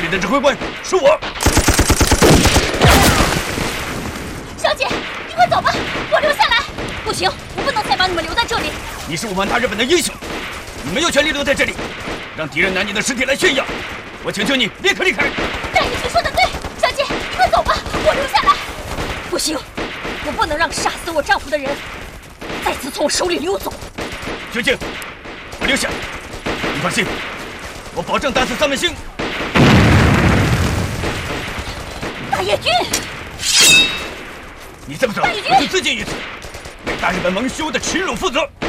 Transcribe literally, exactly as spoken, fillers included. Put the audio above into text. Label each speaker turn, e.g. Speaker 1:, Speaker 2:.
Speaker 1: 的指挥官是我。
Speaker 2: 小姐，你快走吧，我留下来。不行，我不能再把你们留在这里。
Speaker 1: 你是我们大日本的英雄，你没有权利留在这里，让敌人拿你的尸体来炫耀。我请求你立刻离开。
Speaker 2: 戴义军说的对，小姐，你快走吧，我留下来。不行，我不能让杀死我丈夫的人再次从我手里溜走。
Speaker 1: 雪静，我留下。你放心，我保证打死三门星。
Speaker 2: 大野君，
Speaker 1: 你再不走，我就自尽于此，为大日本蒙羞的耻辱负责。